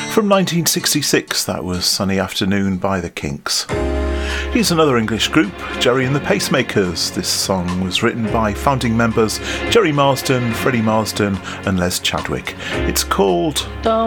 From 1966, that was Sunny Afternoon by the Kinks. Here's another English group, Gerry and the Pacemakers. This song was written by founding members Gerry Marsden, Freddie Marsden and Les Chadwick. It's called...